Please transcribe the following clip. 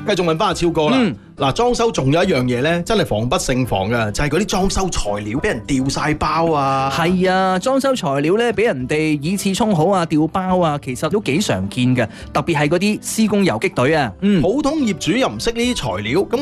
繼續問翻阿超哥啦。嗱，裝修仲有一樣嘢咧，真係防不勝防嘅，就係嗰啲裝修材料俾人掉晒包啊。 係啊，裝修材料咧俾人哋以次充好啊、掉包啊，其實都幾常見嘅，特別係嗰啲施工游擊隊啊。 普通業主又唔識呢啲材料，咁